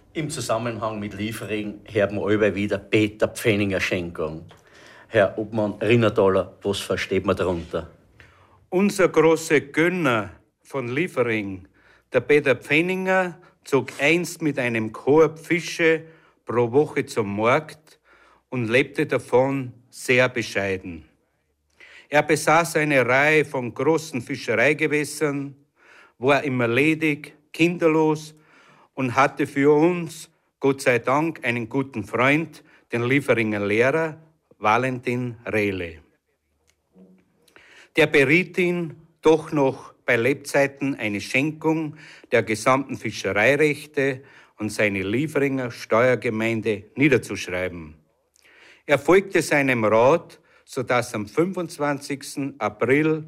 Im Zusammenhang mit Liefering hört man allweil wieder Peter Pfenninger Schenkung. Herr Obmann Rinnertaler, was versteht man darunter? Unser großer Gönner von Liefering, der Peter Pfenninger, zog einst mit einem Korb Fische pro Woche zum Markt und lebte davon sehr bescheiden. Er besaß eine Reihe von großen Fischereigewässern, war immer ledig, kinderlos und hatte für uns, Gott sei Dank, einen guten Freund, den Lieferinger Lehrer Valentin Rehle. Der beriet ihn, doch noch bei Lebzeiten eine Schenkung der gesamten Fischereirechte und seine Lieferinger Steuergemeinde niederzuschreiben. Er folgte seinem Rat, sodass am 25. April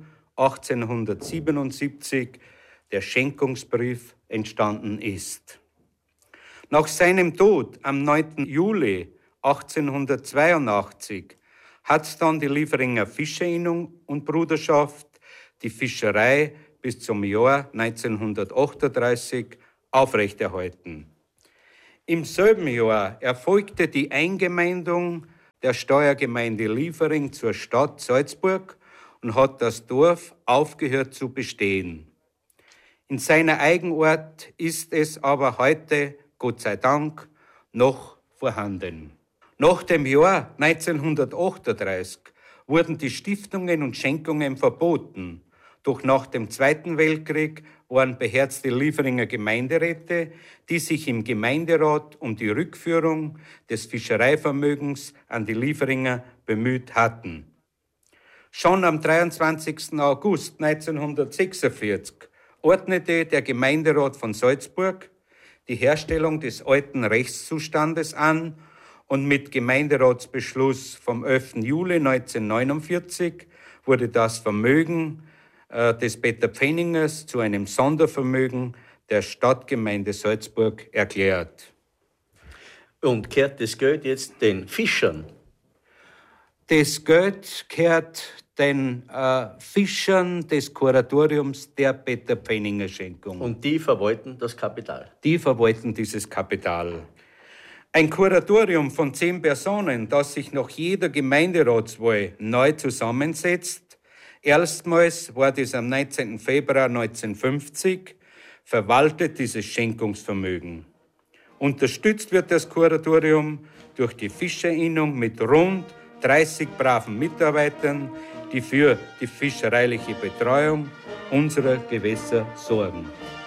1877 der Schenkungsbrief entstanden ist. Nach seinem Tod am 9. Juli 1882 hat dann die Lieferinger Fischerinnung und Bruderschaft die Fischerei bis zum Jahr 1938 aufrechterhalten. Im selben Jahr erfolgte die Eingemeindung der Steuergemeinde Liefering zur Stadt Salzburg und hat das Dorf aufgehört zu bestehen. In seiner Eigenart ist es aber heute, Gott sei Dank, noch vorhanden. Nach dem Jahr 1938 wurden die Stiftungen und Schenkungen verboten. Doch nach dem Zweiten Weltkrieg waren beherzte Lieferinger Gemeinderäte, die sich im Gemeinderat um die Rückführung des Fischereivermögens an die Lieferinger bemüht hatten. Schon am 23. August 1946 ordnete der Gemeinderat von Salzburg die Herstellung des alten Rechtszustandes an und mit Gemeinderatsbeschluss vom 11. Juli 1949 wurde das Vermögen des Peter Pfenningers zu einem Sondervermögen der Stadtgemeinde Salzburg erklärt. Und kehrt das Geld jetzt den Fischern? Das Geld kehrt den Fischern des Kuratoriums der Peter Pfenninger Schenkung. Und die verwalten das Kapital? Die verwalten dieses Kapital. Ein Kuratorium von 10 Personen, das sich nach jeder Gemeinderatswahl neu zusammensetzt. Erstmals war das am 19. Februar 1950, verwaltet dieses Schenkungsvermögen. Unterstützt wird das Kuratorium durch die Fischerinnung mit rund 30 braven Mitarbeitern, die für die fischereiliche Betreuung unserer Gewässer sorgen.